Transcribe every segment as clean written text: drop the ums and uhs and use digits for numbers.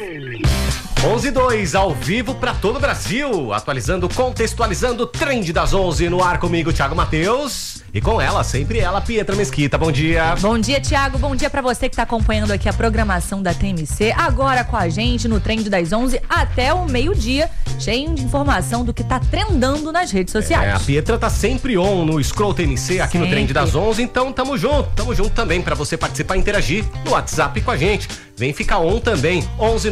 11:02, ao vivo para todo o Brasil, atualizando, contextualizando o Trend das 11 no ar comigo, Thiago Matheus, e com ela, sempre ela, Pietra Mesquita. Bom dia. Bom dia, Thiago. Bom dia para você que tá acompanhando aqui a programação da TMC, agora com a gente no Trend das 11 até o meio-dia, cheio de informação do que tá trendando nas redes sociais. A Pietra tá sempre on no Scroll TMC aqui no Trend das 11, então tamo junto também para você participar e interagir no WhatsApp com a gente. Vem ficar on também,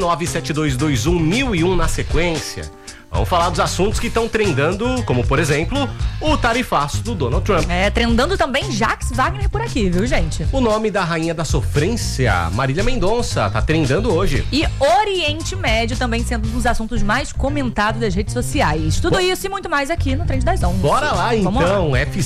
11972211001 na sequência. Vamos falar dos assuntos que estão trendando, como por exemplo, o tarifaço do Donald Trump. Trendando também Jacques Wagner por aqui, viu, gente? O nome da rainha da sofrência, Marília Mendonça, tá trendando hoje. E Oriente Médio também sendo um dos assuntos mais comentados das redes sociais. Tudo isso e muito mais aqui no Trend das 11. Bora lá então,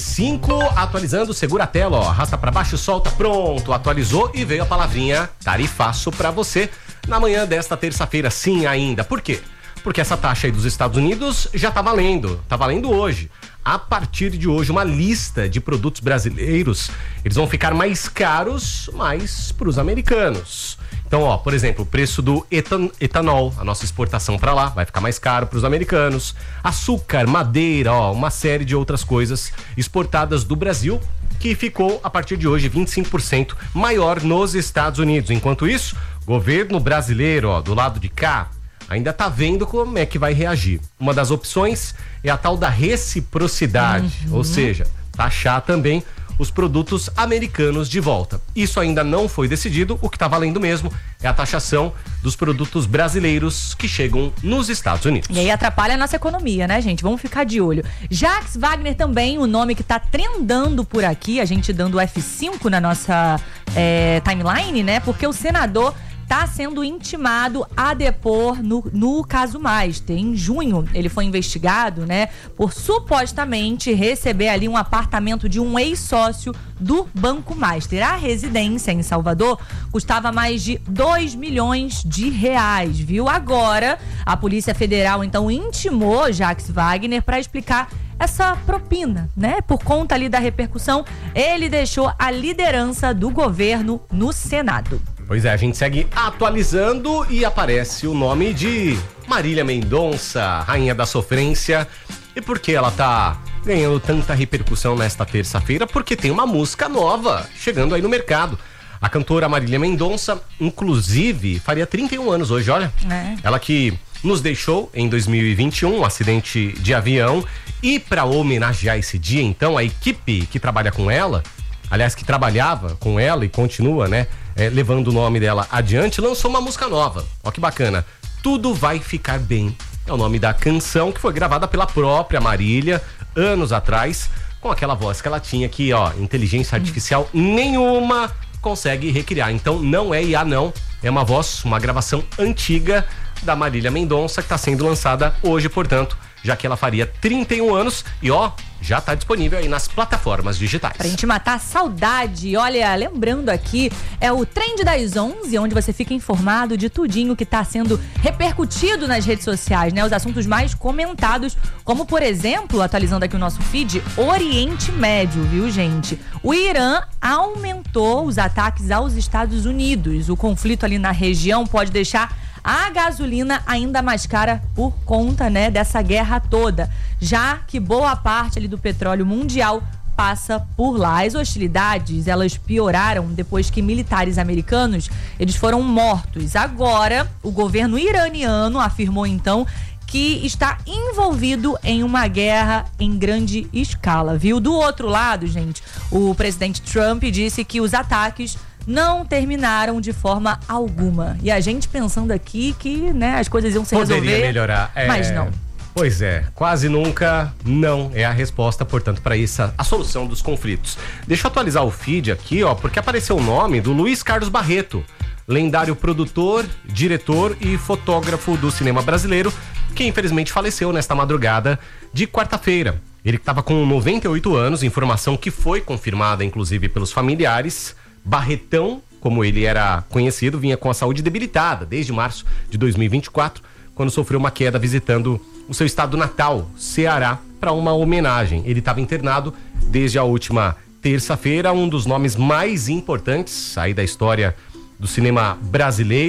F5 atualizando, segura a tela, ó, arrasta pra baixo, solta, pronto, atualizou e veio a palavrinha tarifaço pra você na manhã desta terça-feira, sim ainda. Por quê? Porque essa taxa aí dos Estados Unidos já tá valendo hoje. A partir de hoje, uma lista de produtos brasileiros, eles vão ficar mais caros, mas pros americanos. Então, ó, por exemplo, o preço do etanol, a nossa exportação para lá, vai ficar mais caro para os americanos. Açúcar, madeira, ó, uma série de outras coisas exportadas do Brasil, que ficou, a partir de hoje, 25% maior nos Estados Unidos. Enquanto isso, o governo brasileiro, ó, do lado de cá, ainda tá vendo como é que vai reagir. Uma das opções é a tal da reciprocidade, ou seja, taxar também os produtos americanos de volta. Isso ainda não foi decidido, o que tá valendo mesmo é a taxação dos produtos brasileiros que chegam nos Estados Unidos. E aí atrapalha a nossa economia, né, gente? Vamos ficar de olho. Jacques Wagner também, o nome que tá trendando por aqui, a gente dando F5 na nossa timeline, né? Porque o senador está sendo intimado a depor no caso Master. Em junho, ele foi investigado, né, por supostamente receber ali um apartamento de um ex-sócio do Banco Master. A residência em Salvador custava mais de 2 milhões de reais, viu? Agora, a Polícia Federal, então, intimou Jacques Wagner para explicar essa propina, né? Por conta ali da repercussão, ele deixou a liderança do governo no Senado. Pois é, a gente segue atualizando e aparece o nome de Marília Mendonça, rainha da sofrência. E por que ela tá ganhando tanta repercussão nesta terça-feira? Porque tem uma música nova chegando aí no mercado. A cantora Marília Mendonça, inclusive, faria 31 anos hoje, olha. Ela que nos deixou em 2021, um acidente de avião. E para homenagear esse dia, então, a equipe que trabalha com ela, aliás, que trabalhava com ela e continua, né, levando o nome dela adiante, lançou uma música nova. Ó que bacana. Tudo Vai Ficar Bem. É o nome da canção que foi gravada pela própria Marília anos atrás, com aquela voz que ela tinha que, ó, inteligência artificial nenhuma consegue recriar. Então não é IA não, é uma voz, uma gravação antiga da Marília Mendonça que está sendo lançada hoje, portanto, já que ela faria 31 anos e ó, já está disponível aí nas plataformas digitais. Pra gente matar a saudade, olha, lembrando aqui, é o Trend das 11, onde você fica informado de tudinho que está sendo repercutido nas redes sociais, né? Os assuntos mais comentados, como por exemplo, atualizando aqui o nosso feed, Oriente Médio, viu, gente? O Irã aumentou os ataques aos Estados Unidos. O conflito ali na região pode deixar a gasolina ainda mais cara por conta, né, dessa guerra toda, já que boa parte ali do petróleo mundial passa por lá. As hostilidades, elas pioraram depois que militares americanos, eles foram mortos. Agora, o governo iraniano afirmou então que está envolvido em uma guerra em grande escala, viu? Do outro lado, gente, o presidente Trump disse que os ataques não terminaram de forma alguma. E a gente pensando aqui que, né, as coisas iam se resolver. Poderia melhorar. Mas não. Pois é, quase nunca não é a resposta, portanto, para a solução dos conflitos. Deixa eu atualizar o feed aqui, ó, porque apareceu o nome do Luiz Carlos Barreto, lendário produtor, diretor e fotógrafo do cinema brasileiro, que infelizmente faleceu nesta madrugada de quarta-feira. Ele estava com 98 anos, informação que foi confirmada, inclusive, pelos familiares. Barretão, como ele era conhecido, vinha com a saúde debilitada desde março de 2024, quando sofreu uma queda visitando o seu estado natal, Ceará, para uma homenagem. Ele estava internado desde a última terça-feira, um dos nomes mais importantes aí da história do cinema brasileiro,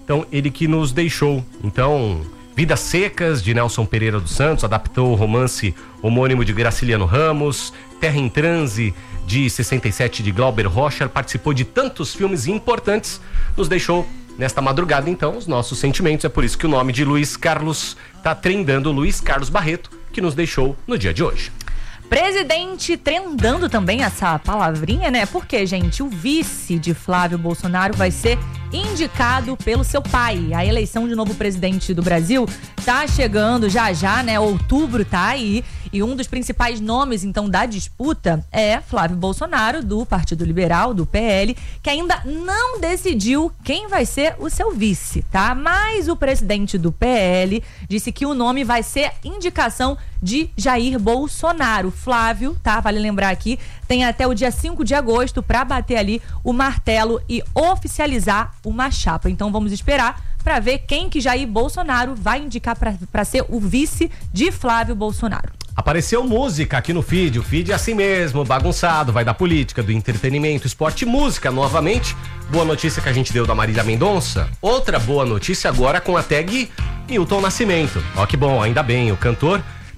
Então, ele que nos deixou. Então, Vidas Secas, de Nelson Pereira dos Santos, adaptou o romance homônimo de Graciliano Ramos. Terra em Transe, de 67, de Glauber Rocha, participou de tantos filmes importantes, nos deixou nesta madrugada. Então, os nossos sentimentos, é por isso que o nome de Luiz Carlos tá trendando, Luiz Carlos Barreto, que nos deixou no dia de hoje. Presidente trendando também essa palavrinha, né? Porque, gente, o vice de Flávio Bolsonaro vai ser indicado pelo seu pai. A eleição de novo presidente do Brasil tá chegando já, né? Outubro tá aí. E um dos principais nomes, então, da disputa é Flávio Bolsonaro, do Partido Liberal, do PL, que ainda não decidiu quem vai ser o seu vice, tá? Mas o presidente do PL disse que o nome vai ser indicação de Jair Bolsonaro. Flávio, tá? Vale lembrar aqui, tem até o dia 5 de agosto para bater ali o martelo e oficializar uma chapa. Então vamos esperar para ver quem que Jair Bolsonaro vai indicar para ser o vice de Flávio Bolsonaro. Apareceu música aqui no feed, o feed é assim mesmo, bagunçado, vai da política, do entretenimento, esporte e música novamente. Boa notícia que a gente deu da Marília Mendonça. Outra boa notícia agora com a tag Milton Nascimento. Ó que bom, ainda bem, o cantor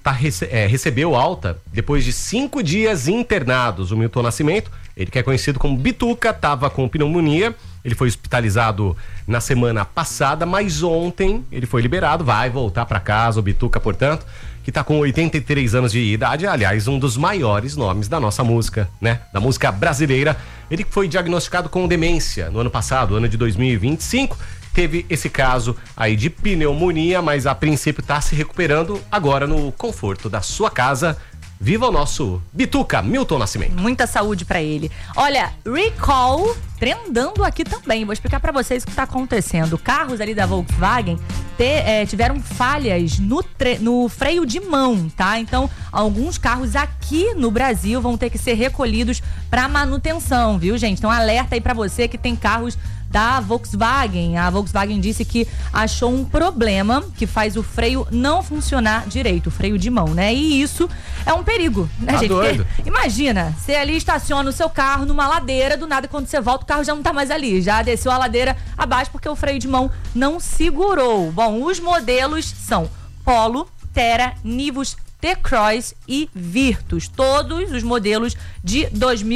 recebeu alta depois de 5 dias internados. O Milton Nascimento, ele que é conhecido como Bituca, estava com pneumonia. Ele foi hospitalizado na semana passada, mas ontem ele foi liberado, vai voltar para casa. O Bituca, portanto, que está com 83 anos de idade, aliás, um dos maiores nomes da nossa música, né? Da música brasileira. Ele foi diagnosticado com demência no ano passado, ano de 2025. Teve esse caso aí de pneumonia, mas a princípio está se recuperando agora no conforto da sua casa. Viva o nosso Bituca, Milton Nascimento. Muita saúde pra ele. Olha, Recall trendando aqui também. Vou explicar pra vocês o que tá acontecendo. Carros ali da Volkswagen tiveram falhas no freio de mão, tá? Então, alguns carros aqui no Brasil vão ter que ser recolhidos pra manutenção, viu, gente? Então, alerta aí pra você que tem carros da Volkswagen. A Volkswagen disse que achou um problema que faz o freio não funcionar direito, o freio de mão, né? E isso é um perigo, né, tá gente? Doido. Porque, imagina, você ali estaciona o seu carro numa ladeira, do nada quando você volta o carro já não tá mais ali, já desceu a ladeira abaixo porque o freio de mão não segurou. Bom, os modelos são Polo, Terra, Nivus, T-Cross e Virtus, todos os modelos de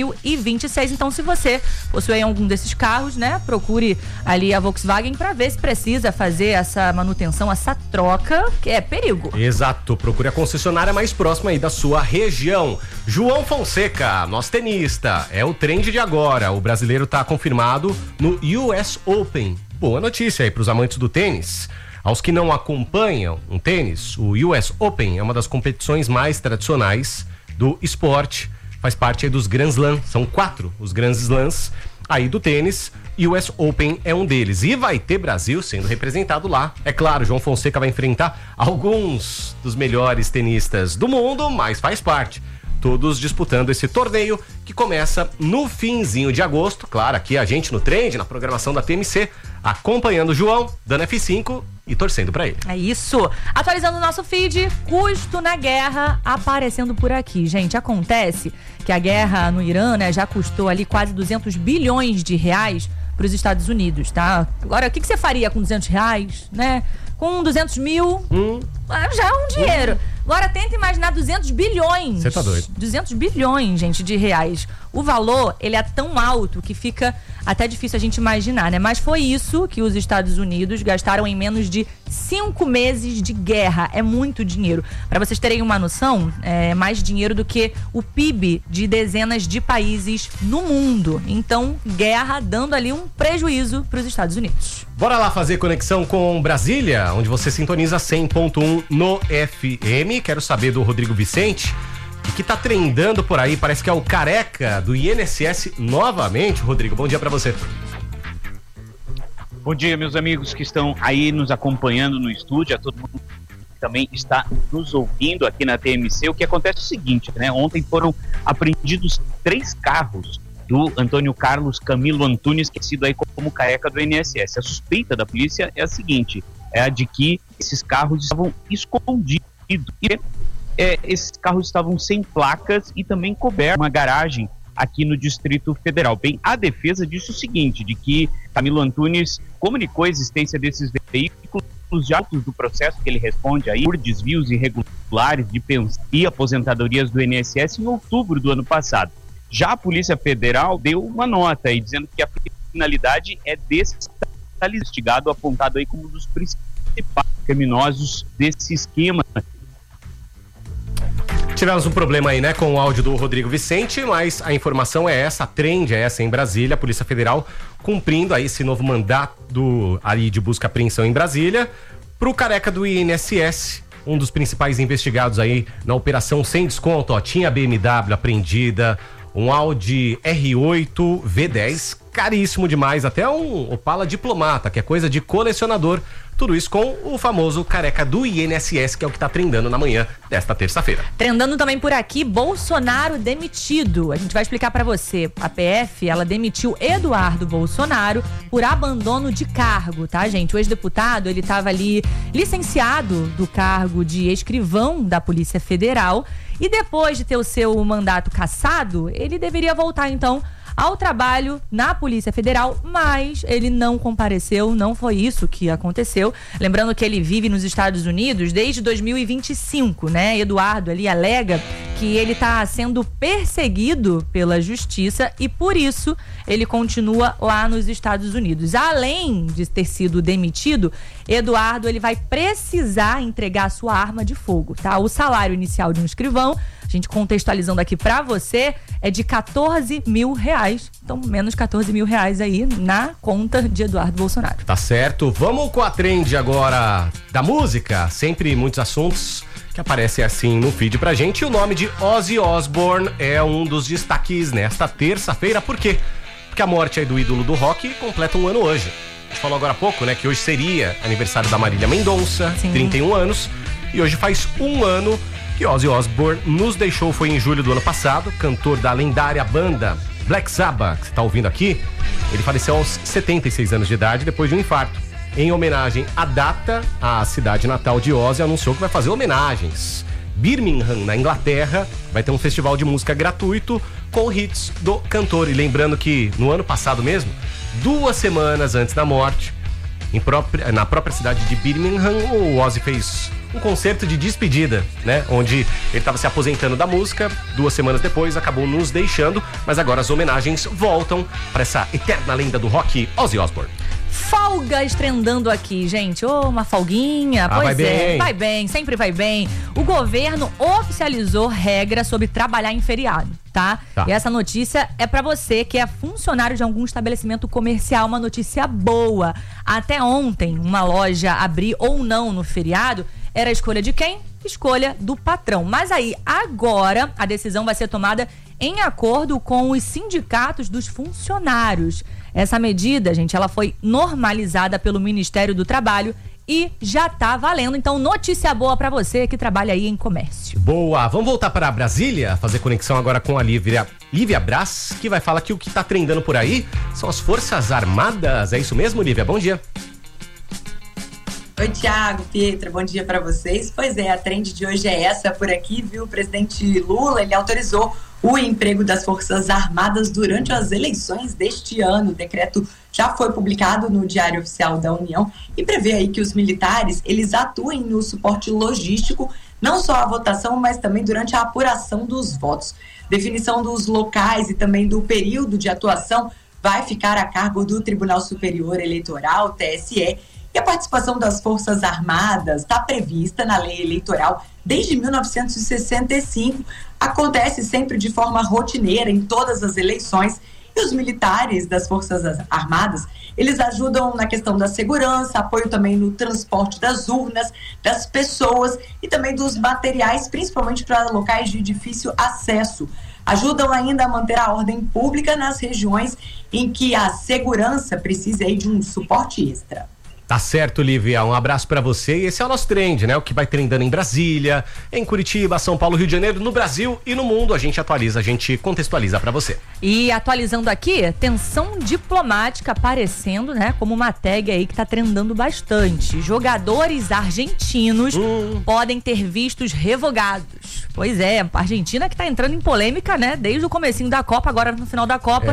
2026. Então, se você possui algum desses carros, né, procure ali a Volkswagen para ver se precisa fazer essa manutenção, essa troca, que é perigo. Exato, procure a concessionária mais próxima aí da sua região. João Fonseca, nosso tenista, é o trend de agora. O brasileiro tá confirmado no US Open. Boa notícia aí para os amantes do tênis. Aos que não acompanham um tênis, o US Open é uma das competições mais tradicionais do esporte. Faz parte aí dos Grand Slam, são 4 os Grand Slams aí do tênis. US Open é um deles e vai ter Brasil sendo representado lá. É claro, João Fonseca vai enfrentar alguns dos melhores tenistas do mundo, mas faz parte. Todos disputando esse torneio que começa no finzinho de agosto. Claro, aqui a gente no Trend, na programação da TMC, acompanhando o João, dando F5 e torcendo pra ele. É isso. Atualizando o nosso feed, custo na guerra aparecendo por aqui. Gente, acontece que a guerra no Irã, né, já custou ali quase 200 bilhões de reais para os Estados Unidos, tá? Agora, o que você faria com 200 reais, né? Com 200 mil, já é um dinheiro. Agora tenta imaginar 200 bilhões. Você tá doido. 200 bilhões, gente, de reais. O valor, ele é tão alto que fica até difícil a gente imaginar, né? Mas foi isso que os Estados Unidos gastaram em menos de 5 meses de guerra. É muito dinheiro. Para vocês terem uma noção, é mais dinheiro do que o PIB de dezenas de países no mundo. Então, guerra dando ali um prejuízo para os Estados Unidos. Bora lá fazer conexão com Brasília, onde você sintoniza 100.1 no FM. Quero saber do Rodrigo Vicente, que tá trendando por aí, parece que é o careca do INSS novamente. Rodrigo, bom dia pra você. Bom dia, meus amigos que estão aí nos acompanhando no estúdio, a todo mundo que também está nos ouvindo aqui na TMC. O que acontece é o seguinte, né? Ontem foram apreendidos 3 carros do Antônio Carlos Camilo Antunes, que é sido aí como careca do INSS. A suspeita da polícia é a seguinte, é a de que esses carros estavam escondidos e esses carros estavam sem placas e também cobertos uma garagem aqui no Distrito Federal. Bem, a defesa disse o seguinte, de que Camilo Antunes comunicou a existência desses veículos de autos do processo que ele responde aí por desvios irregulares de pensão e aposentadorias do INSS em outubro do ano passado. Já a Polícia Federal deu uma nota aí dizendo que a finalidade é desse investigado apontado aí como um dos principais criminosos desse esquema. Tivemos um problema aí, né, com o áudio do Rodrigo Vicente, mas a informação é essa, a trend é essa em Brasília, a Polícia Federal cumprindo aí esse novo mandato aí de busca e apreensão em Brasília pro careca do INSS, um dos principais investigados aí na operação sem desconto, ó, tinha BMW apreendida, um Audi R8 V10, caríssimo demais, até um Opala Diplomata, que é coisa de colecionador. Tudo isso com o famoso careca do INSS, que é o que tá trendando na manhã desta terça-feira. Trendando também por aqui, Bolsonaro demitido. A gente vai explicar pra você. A PF, ela demitiu Eduardo Bolsonaro por abandono de cargo, tá, gente? O ex-deputado, ele tava ali licenciado do cargo de escrivão da Polícia Federal e depois de ter o seu mandato cassado, ele deveria voltar, então, ao trabalho na Polícia Federal, mas ele não compareceu, não foi isso que aconteceu. Lembrando que ele vive nos Estados Unidos desde 2025, né? Eduardo ali alega que ele está sendo perseguido pela justiça e por isso ele continua lá nos Estados Unidos. Além de ter sido demitido, Eduardo ele vai precisar entregar sua arma de fogo, tá? O salário inicial de um escrivão, a gente contextualizando aqui pra você, é de R$14 mil. Então, menos R$14 mil aí na conta de Eduardo Bolsonaro. Tá certo. Vamos com a trend agora da música. Sempre muitos assuntos que aparecem assim no feed pra gente. E o nome de Ozzy Osbourne é um dos destaques nesta terça-feira. Por quê? Porque a morte aí do ídolo do rock completa um ano hoje. A gente falou agora há pouco, né, que hoje seria aniversário da Marília Mendonça, 31 anos. E hoje faz um ano que Ozzy Osbourne nos deixou, foi em julho do ano passado, cantor da lendária banda Black Sabbath, que você tá ouvindo aqui. Ele faleceu aos 76 anos de idade depois de um infarto. Em homenagem à data, a cidade natal de Ozzy anunciou que vai fazer homenagens. Birmingham, na Inglaterra, vai ter um festival de música gratuito com hits do cantor. E lembrando que no ano passado mesmo, 2 semanas antes da morte, na própria cidade de Birmingham, o Ozzy fez um concerto de despedida, né? Onde ele estava se aposentando da música, 2 semanas depois acabou nos deixando, mas agora as homenagens voltam para essa eterna lenda do rock, Ozzy Osbourne. Folgas trendando aqui, gente. Uma folguinha, pois vai bem. Vai bem, sempre vai bem. O governo oficializou regra sobre trabalhar em feriado, tá? E essa notícia é pra você que é funcionário de algum estabelecimento comercial, uma notícia boa. Até ontem, uma loja abrir ou não no feriado era a escolha de quem? Escolha do patrão. Mas aí, agora, a decisão vai ser tomada em acordo com os sindicatos dos funcionários. Essa medida, gente, ela foi normalizada pelo Ministério do Trabalho e já tá valendo. Então, notícia boa pra você que trabalha aí em comércio. Boa! Vamos voltar para Brasília, fazer conexão agora com a Lívia Braz, que vai falar que o que tá trendando por aí são as Forças Armadas. É isso mesmo, Lívia? Bom dia. Oi, Thiago, Pietra, bom dia para vocês. Pois é, a trend de hoje é essa por aqui, viu? O presidente Lula, ele autorizou o emprego das Forças Armadas durante as eleições deste ano. O decreto já foi publicado no Diário Oficial da União e prevê aí que os militares, eles atuem no suporte logístico, não só à votação, mas também durante a apuração dos votos. Definição dos locais e também do período de atuação vai ficar a cargo do Tribunal Superior Eleitoral, TSE, e a participação das Forças Armadas está prevista na lei eleitoral desde 1965, acontece sempre de forma rotineira em todas as eleições, e os militares das Forças Armadas, eles ajudam na questão da segurança, apoio também no transporte das urnas, das pessoas e também dos materiais, principalmente para locais de difícil acesso. Ajudam ainda a manter a ordem pública nas regiões em que a segurança precisa aí de um suporte extra. Tá certo, Lívia. Um abraço pra você. E esse é o nosso trend, né? O que vai trendando em Brasília, em Curitiba, São Paulo, Rio de Janeiro, no Brasil e no mundo. A gente atualiza, a gente contextualiza pra você. E atualizando aqui, tensão diplomática aparecendo, né? Como uma tag aí que tá trendando bastante. Jogadores argentinos podem ter vistos revogados. Pois é, a Argentina que tá entrando em polêmica, né? Desde o comecinho da Copa, agora no final da Copa.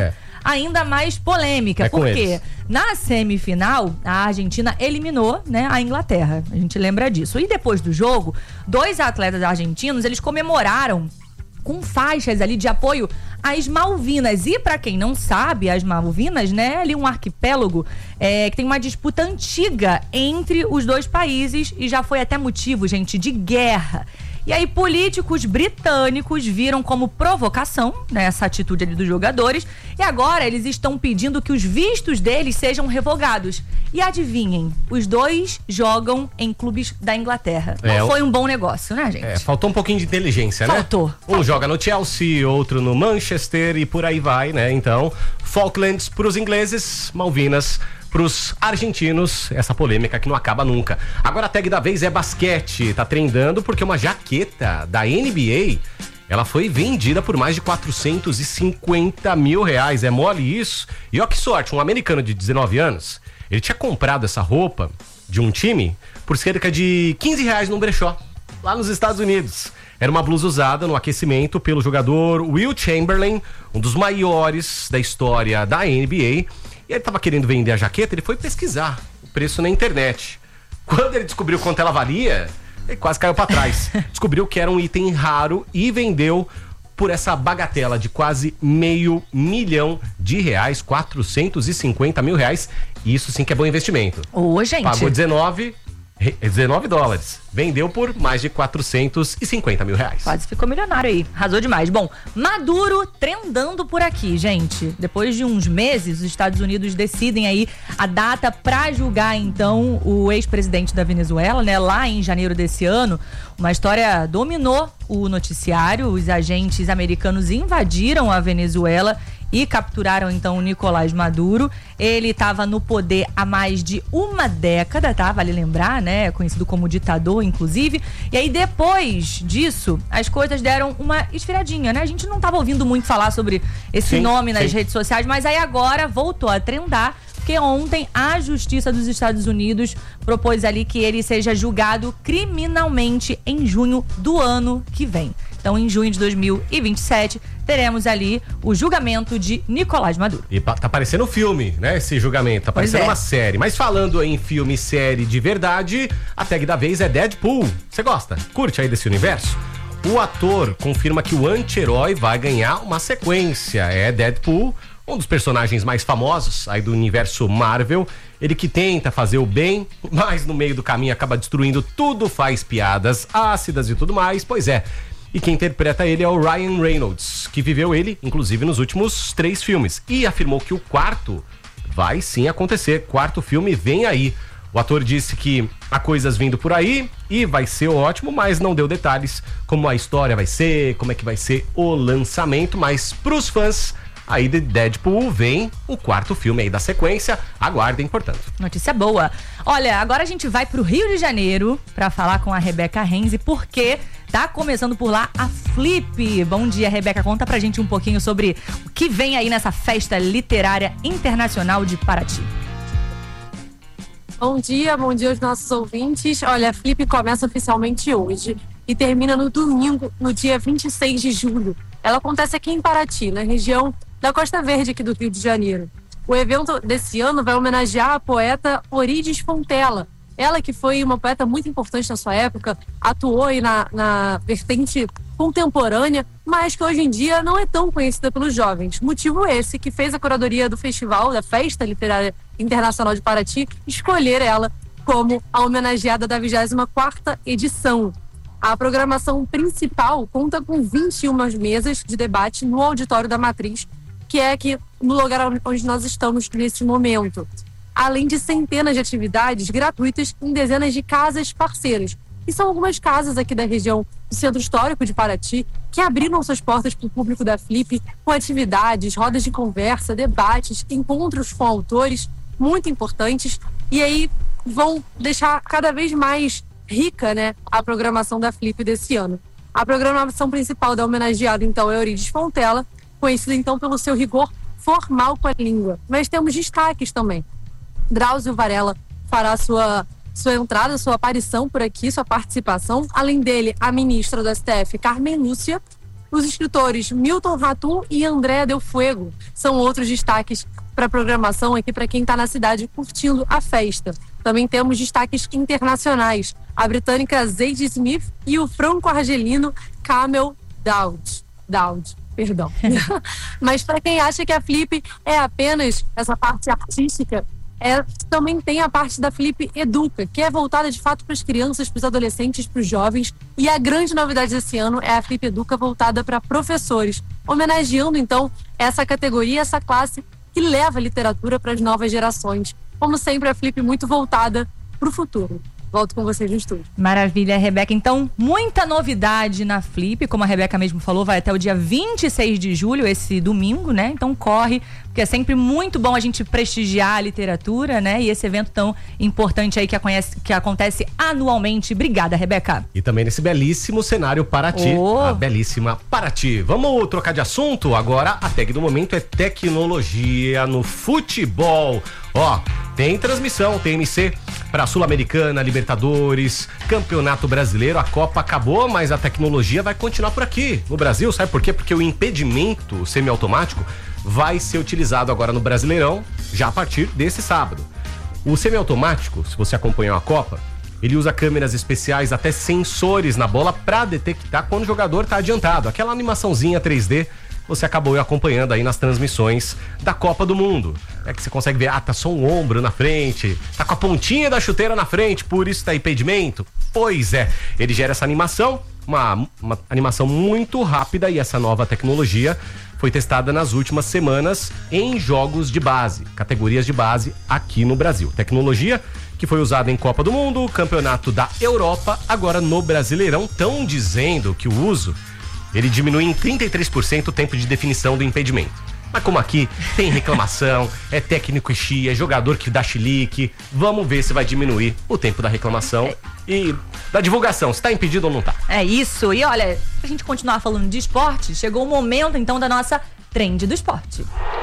ainda mais polêmica. Por quê? Na semifinal, a Argentina eliminou, né, a Inglaterra. A gente lembra disso. E depois do jogo, 2 atletas argentinos, eles comemoraram com faixas ali de apoio às Malvinas. E pra quem não sabe, as Malvinas, né, é ali um arquipélago que tem uma disputa antiga entre os dois países e já foi até motivo, gente, de guerra. E aí políticos britânicos viram como provocação, né, essa atitude ali dos jogadores, e agora eles estão pedindo que os vistos deles sejam revogados. E adivinhem, os 2 jogam em clubes da Inglaterra. Não foi um bom negócio, né, gente? Faltou um pouquinho de inteligência, né? Faltou. Um joga no Chelsea, outro no Manchester e por aí vai, né? Então, Falklands pros ingleses, Malvinas pros argentinos, essa polêmica que não acaba nunca. Agora a tag da vez é basquete, tá trendando porque uma jaqueta da NBA, ela foi vendida por mais de 450 mil reais, é mole isso? E ó que sorte, um americano de 19 anos, ele tinha comprado essa roupa de um time por cerca de 15 reais num brechó, lá nos Estados Unidos. Era uma blusa usada no aquecimento pelo jogador Wilt Chamberlain, um dos maiores da história da NBA. E ele tava querendo vender a jaqueta, ele foi pesquisar o preço na internet. Quando ele descobriu quanto ela valia, ele quase caiu pra trás. Descobriu que era um item raro e vendeu por essa bagatela de quase R$500 mil, 450 mil reais. E isso sim que é bom investimento. Ô, gente. Pagou 19 dólares. Vendeu por mais de 450 mil reais. Quase ficou milionário aí. Arrasou demais. Bom, Maduro trendando por aqui, gente. Depois de uns meses, os Estados Unidos decidem aí a data pra julgar, então, o ex-presidente da Venezuela, né? Lá em janeiro desse ano. Uma história dominou o noticiário. Os agentes americanos invadiram a Venezuela e capturaram então o Nicolás Maduro. Ele estava no poder há mais de uma década, tá? Vale lembrar, né? Conhecido como ditador, inclusive. E aí depois disso, as coisas deram uma esfriadinha, né? A gente não estava ouvindo muito falar sobre esse nome nas redes sociais, mas aí agora voltou a trendar, porque ontem a Justiça dos Estados Unidos propôs ali que ele seja julgado criminalmente em junho do ano que vem. Então, em junho de 2027, teremos ali o julgamento de Nicolás Maduro. E tá parecendo um filme, né? Esse julgamento. Tá parecendo uma série. Mas falando em filme e série de verdade, a tag da vez é Deadpool. Você gosta? Curte aí desse universo? O ator confirma que o anti-herói vai ganhar uma sequência. É Deadpool, um dos personagens mais famosos aí do universo Marvel. Ele que tenta fazer o bem, mas no meio do caminho acaba destruindo tudo, faz piadas ácidas e tudo mais. Pois é. E quem interpreta ele é o Ryan Reynolds, que viveu ele, inclusive, nos últimos 3 filmes. E afirmou que o 4º vai sim acontecer. 4º filme vem aí. O ator disse que há coisas vindo por aí e vai ser ótimo, mas não deu detalhes como a história vai ser, como é que vai ser o lançamento. Mas pros fãs aí de Deadpool vem o 4º filme aí da sequência. Aguardem, portanto. Notícia boa. Olha, agora a gente vai pro Rio de Janeiro pra falar com a Rebeca Renzi, porque tá começando por lá a Flip. Bom dia, Rebeca. Conta pra gente um pouquinho sobre o que vem aí nessa festa literária internacional de Paraty. Bom dia aos nossos ouvintes. Olha, a Flip começa oficialmente hoje e termina no domingo, no dia 26 de julho. Ela acontece aqui em Paraty, na região da Costa Verde aqui do Rio de Janeiro. O evento desse ano vai homenagear a poeta Eurídice Fontella. Ela que foi uma poeta muito importante na sua época, atuou aí na vertente contemporânea, mas que hoje em dia não é tão conhecida pelos jovens. Motivo esse que fez a curadoria do festival, da Festa Literária Internacional de Paraty, escolher ela como a homenageada da 24ª edição. A programação principal conta com 21 mesas de debate no auditório da Matriz, que é aqui no lugar onde nós estamos nesse momento. Além de centenas de atividades gratuitas em dezenas de casas parceiras. E são algumas casas aqui da região do Centro Histórico de Paraty que abriram suas portas para o público da Flip com atividades, rodas de conversa, debates, encontros com autores muito importantes. E aí vão deixar cada vez mais rica, né, a programação da Flip desse ano. A programação principal da homenageada, então, é Eurídice Fontella, conhecida, então, pelo seu rigor formal com a língua. Mas temos destaques também. Drauzio Varela fará sua entrada, sua aparição por aqui, sua participação. Além dele, a ministra do STF, Carmen Lúcia, Os escritores Milton Ratum e André Del Fuego são outros destaques para a programação aqui para quem está na cidade curtindo a festa. Também temos destaques internacionais. A britânica Zadie Smith e o franco-argelino Kamel Daoud. Perdão. Mas para quem acha que a Flip é apenas essa parte artística, também tem a parte da Flip Educa, que é voltada de fato para as crianças, para os adolescentes, para os jovens. E a grande novidade desse ano é a Flip Educa voltada para professores, homenageando então essa categoria, essa classe que leva a literatura para as novas gerações. Como sempre, a Flip muito voltada para o futuro. Volto com vocês no estúdio. Maravilha, Rebeca. Então, muita novidade na Flip, como a Rebeca mesmo falou, vai até o dia 26 de julho, esse domingo, né? Então corre, porque é sempre muito bom a gente prestigiar a literatura, né? E esse evento tão importante aí que acontece anualmente. Obrigada, Rebeca. E também nesse belíssimo cenário Paraty, a belíssima Paraty. Vamos trocar de assunto? Agora a tag do momento é tecnologia no futebol. Ó, tem transmissão, TMC para a Sul-Americana, Libertadores, Campeonato Brasileiro. A Copa acabou, mas a tecnologia vai continuar por aqui no Brasil. Sabe por quê? Porque o impedimento semiautomático vai ser utilizado agora no Brasileirão, já a partir desse sábado. O semiautomático, se você acompanhou a Copa, ele usa câmeras especiais, até sensores na bola para detectar quando o jogador está adiantado. Aquela animaçãozinha 3D você acabou acompanhando aí nas transmissões da Copa do Mundo. É que você consegue ver, tá só um ombro na frente, tá com a pontinha da chuteira na frente, por isso tá impedimento. Pois é, ele gera essa animação, uma animação muito rápida, e essa nova tecnologia foi testada nas últimas semanas em jogos de base, categorias de base aqui no Brasil. Tecnologia que foi usada em Copa do Mundo, Campeonato da Europa, agora no Brasileirão. Estão dizendo que o uso ele diminui em 33% o tempo de definição do impedimento. Mas como aqui tem reclamação, é técnico e chia, é jogador que dá chilique, vamos ver se vai diminuir o tempo da reclamação e da divulgação, se tá impedido ou não tá. É isso. E olha, pra gente continuar falando de esporte, chegou o momento então da nossa Trend do Esporte.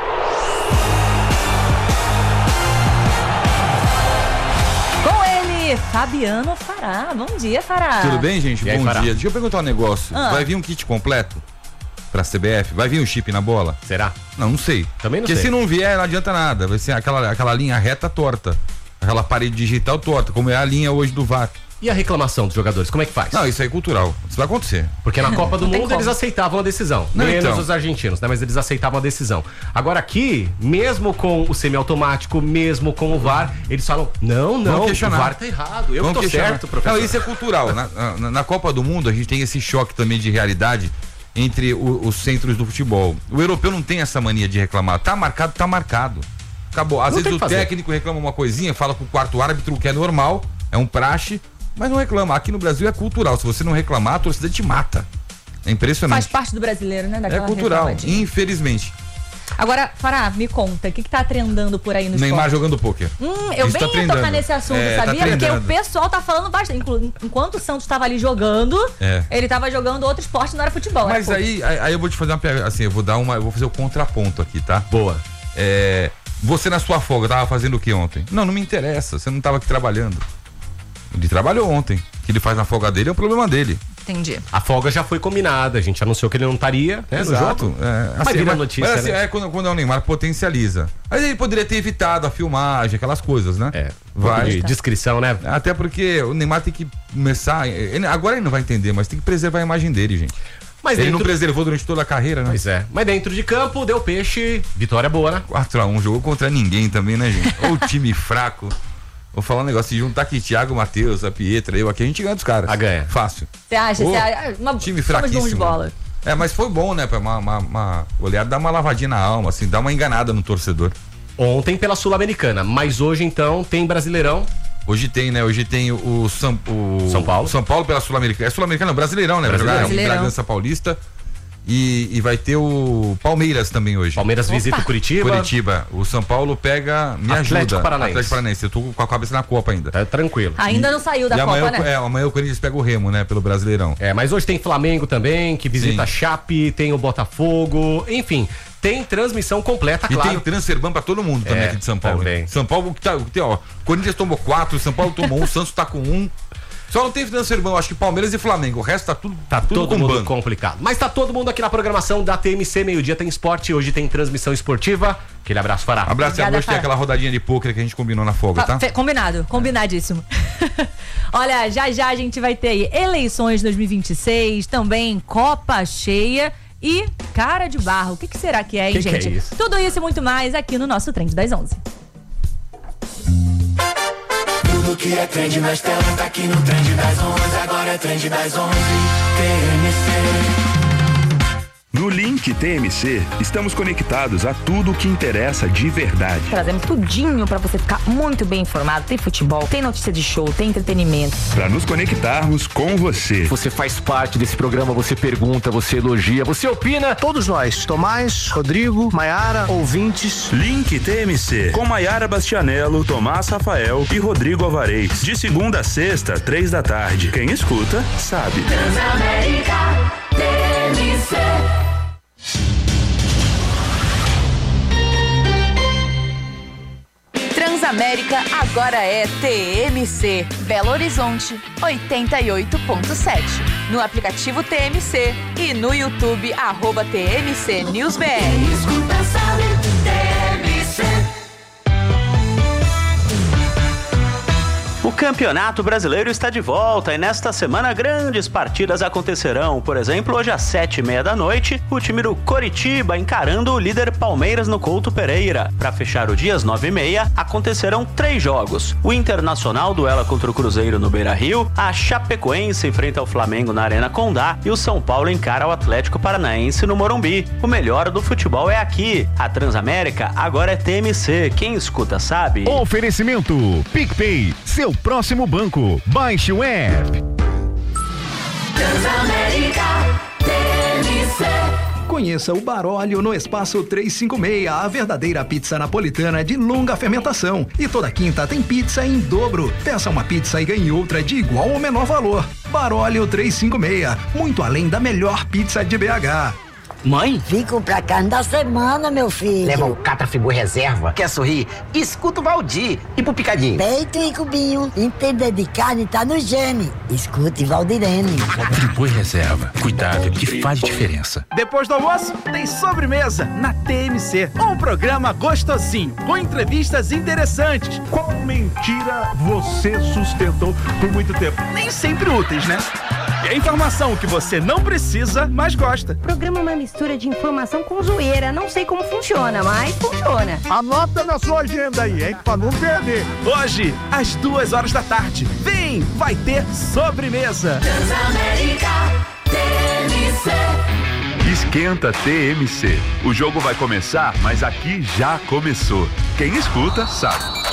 Fabiano Fará. Bom dia, Fará. Tudo bem, gente? Bom Fará? dia. Deixa eu perguntar um negócio. Vai vir um kit completo pra CBF? Vai vir um chip na bola? Será? Não sei. Também não sei. Porque se não vier, não adianta nada. Vai ser aquela linha reta torta. Aquela parede digital torta, como é a linha hoje do VAR. E a reclamação dos jogadores, como é que faz? Não, isso aí é cultural. Isso vai acontecer. Porque na Copa do Mundo eles aceitavam a decisão. Não, menos então. os argentinos, né? Mas eles aceitavam a decisão. Agora aqui, mesmo com o semiautomático, mesmo com o VAR, eles falam, não, o VAR tá errado. Eu tô certo, professor. Não, isso é cultural. Na Copa do Mundo, a gente tem esse choque também de realidade entre os centros do futebol. O europeu não tem essa mania de reclamar. Tá marcado, tá marcado. Acabou. Às vezes o técnico reclama uma coisinha, fala pro quarto árbitro que é normal, é um praxe, mas não reclama. Aqui no Brasil é cultural. Se você não reclamar, a torcida te mata. É impressionante. Faz parte do brasileiro, né? É cultural, infelizmente. Agora, Fará, me conta, o que tá trendando por aí no Neymar jogando pôquer. Eu bem ia tocar nesse assunto, sabia? Porque o pessoal tá falando bastante. Enquanto o Santos tava ali jogando, ele tava jogando outro esporte, não era futebol. Mas aí eu vou te fazer uma pergunta, assim, eu vou fazer o contraponto aqui, tá? Boa. Você na sua folga tava fazendo o que ontem? Não me interessa, você não tava aqui trabalhando. Ele trabalhou ontem. O que ele faz na folga dele é o problema dele. Entendi. A folga já foi combinada, a gente anunciou que ele não estaria, né, no jogo. Mas vira notícia, assim, né? Quando é o Neymar, potencializa. Aí ele poderia ter evitado a filmagem, aquelas coisas, né? De descrição, né? Até porque o Neymar tem que começar. Agora ele não vai entender, mas tem que preservar a imagem dele, gente. Mas ele não preservou durante toda a carreira, né? Pois é. Mas dentro de campo, deu peixe, vitória boa, né? 4-1, jogou contra ninguém também, né, gente? Ou time fraco. Vou falar um negócio, se juntar aqui Thiago, Matheus, a Pietra, eu aqui, a gente ganha dos caras. Ganha. Fácil. Você acha? Time fraquíssimo. De bola. Mas foi bom, né? Pra uma olhada, dar uma lavadinha na alma, assim, dar uma enganada no torcedor. Ontem pela Sul-Americana, mas hoje então tem Brasileirão. Hoje tem, né? Hoje tem o São Paulo. São Paulo pela Sul-Americana. É Sul-Americana, não, Brasileirão, né? Brasileirão. Vai jogar em Bragança Paulista. E vai ter o Palmeiras também hoje. Palmeiras visita o Curitiba. O São Paulo pega, Atlético Paranaense. Eu tô com a cabeça na Copa ainda. Tá tranquilo. Ainda não saiu da Copa, né? Amanhã o Corinthians pega o Remo, né? Pelo Brasileirão. Mas hoje tem Flamengo também, que visita a Chape, tem o Botafogo, enfim. Tem transmissão completa, claro. E tem transfer ban pra todo mundo também aqui de São Paulo. Também. São Paulo, Corinthians tomou 4, São Paulo tomou 1, Santos tá com 1. Só não tem financeiro bom, acho que Palmeiras e Flamengo. O resto tá tudo todo mundo complicado. Mas tá todo mundo aqui na programação da TMC. Meio-dia tem esporte, hoje tem transmissão esportiva. Aquele abraço, Fará. Abraço, e à noite tem aquela rodadinha de pôquer que a gente combinou na folga, tá? Combinado, combinadíssimo. Olha, já a gente vai ter aí eleições 2026, também Copa Cheia e cara de barro. O que será que é, hein, gente? Que é isso? Tudo isso e muito mais aqui no nosso Trend das 11. Tudo que é trend nas telas tá aqui no Trend das 11. Agora é Trend das 11. TMC. No Link TMC, estamos conectados a tudo o que interessa de verdade. Trazemos tudinho pra você ficar muito bem informado. Tem futebol, tem notícia de show, tem entretenimento. Pra nos conectarmos com você. Você faz parte desse programa, você pergunta, você elogia, você opina. Todos nós, Tomás, Rodrigo, Maiara, ouvintes. Link TMC, com Maiara Bastianello, Tomás Rafael e Rodrigo Alvarez. De segunda a sexta, 3 da tarde. Quem escuta, sabe. Transamérica TMC. Transamérica agora é TMC. Belo Horizonte 88.7. No aplicativo TMC e no YouTube @TMC News BR. Escuta, sabe, TMC. O Campeonato Brasileiro está de volta e nesta semana grandes partidas acontecerão. Por exemplo, hoje às 7h30 da noite, o time do Coritiba encarando o líder Palmeiras no Couto Pereira. Para fechar o dia às 9h30, acontecerão 3 jogos. O Internacional duela contra o Cruzeiro no Beira-Rio, a Chapecoense enfrenta o Flamengo na Arena Condá e o São Paulo encara o Atlético Paranaense no Morumbi. O melhor do futebol é aqui. A Transamérica agora é TMC. Quem escuta sabe. Oferecimento PicPay, seu próximo banco. Baixe o app. Transamérica TMC. Conheça o Baróleo no Espaço 356, a verdadeira pizza napolitana de longa fermentação. E toda quinta tem pizza em dobro. Peça uma pizza e ganhe outra de igual ou menor valor. Baróleo 356, muito além da melhor pizza de BH. Mãe? Vim comprar carne da semana, meu filho. Leva o Catrafigu Reserva. Quer sorrir? Escuta o Valdir. E pro Picadinho? Peito e cubinho. Entender de carne tá no gene. Escute Valdirene. Catrafigu Reserva. Cuidado que faz diferença. Depois do almoço, tem sobremesa na TMC. Um programa gostosinho, com entrevistas interessantes. Qual mentira você sustentou por muito tempo? Nem sempre úteis, né? E a informação que você não precisa, mas gosta. Programa é uma mistura de informação com zoeira. Não sei como funciona, mas funciona. Anota na sua agenda aí, hein? Pra não perder. Hoje, às 2h da tarde. Vem, vai ter sobremesa. Transamérica TMC. Esquenta TMC. O jogo vai começar, mas aqui já começou. Quem escuta, sabe.